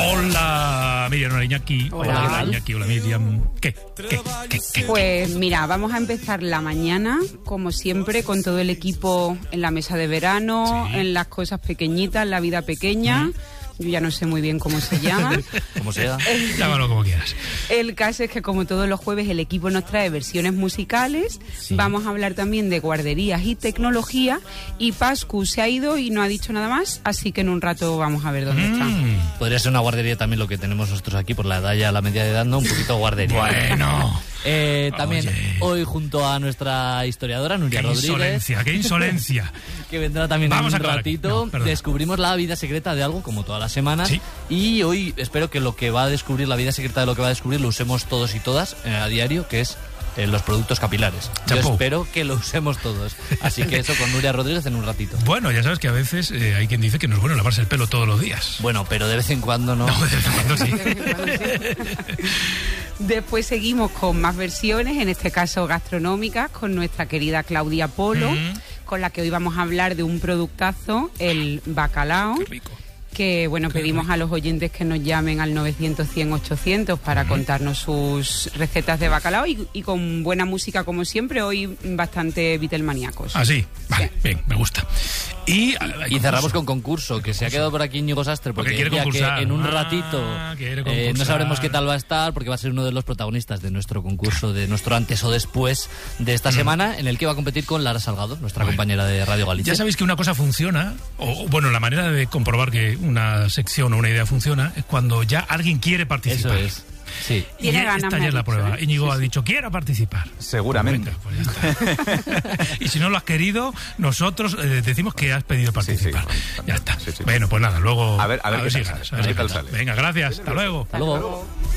Hola, Miriam, hola Iñaki. Hola Iñaki, hola Miriam. ¿Qué? Pues mira, vamos a empezar la mañana, como siempre, con todo el equipo en la mesa de verano, Sí. en las cosas pequeñitas, la vida pequeña. Yo ya no sé muy bien cómo se llama. Como sea. Llámalo como quieras. El caso es que, como todos los jueves, el equipo nos trae versiones musicales. Sí. Vamos a hablar también de guarderías y tecnología. Y Pascu se ha ido y no ha dicho nada más, así que en un rato vamos a ver dónde está. Podría ser una guardería también lo que tenemos nosotros aquí por la edad ya, la media de edad, ¿no? Un poquito guardería. Bueno. También Oye. hoy junto a nuestra historiadora Nuria Qué Rodríguez, insolencia, qué insolencia. que vendrá también Vamos en a un acabar. ratito. No, perdona. Descubrimos la vida secreta de algo como todas las semanas. Sí. Y hoy espero que lo que va a descubrir, la vida secreta de lo que va a descubrir, lo usemos todos y todas a diario, que es los productos capilares. Yo Champú. espero que lo usemos todos. Así que eso con Nuria Rodríguez en un ratito. Bueno, ya sabes que a veces hay quien dice que no es bueno lavarse el pelo todos los días. Bueno, pero de vez en cuando no. No, de vez en cuando sí. Después seguimos con más versiones, en este caso gastronómicas, con nuestra querida Claudia Polo, con la que hoy vamos a hablar de un productazo, el bacalao. Qué rico. Que bueno, pedimos a los oyentes que nos llamen al 900 100 800 para contarnos sus recetas de bacalao y con buena música como siempre, hoy bastante Beatlemaníacos. Ah, sí. Vale, Sí. bien, me gusta. Y Cerramos con concurso, que se ha quedado por aquí Íñigo Sastre, porque quiere decía concursar. que en un Ah, ratito quiere concursar. no sabremos qué tal va a estar, porque va a ser uno de los protagonistas de nuestro concurso, de nuestro antes o después de esta semana, en el que va a competir con Lara Salgado, nuestra compañera de Radio Galicia. ya sabéis que una cosa funciona, o bueno, la manera de comprobar que una sección o una idea funciona es cuando ya alguien quiere participar. Eso es. Sí. Y Tiene ganas, esta me ya ha es la dicho, prueba. ¿eh? Íñigo ha dicho, quiero participar. Seguramente. Pues venga, pues ya está. Y si no lo has querido, nosotros decimos que has pedido participar. Sí, ya está. Sí, sí. Pues nada, luego A ver qué si tal ganas, sale. A ver qué tal ganas. sale. Venga, gracias. Hasta luego. Hasta luego.